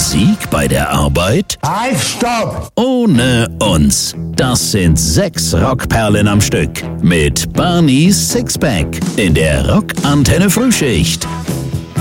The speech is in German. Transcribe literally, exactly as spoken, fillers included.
Musik bei der Arbeit? Halt, stopp! Ohne uns. Das sind sechs Rockperlen am Stück. Mit Barneys Sixpack in der Rock-Antenne Frühschicht.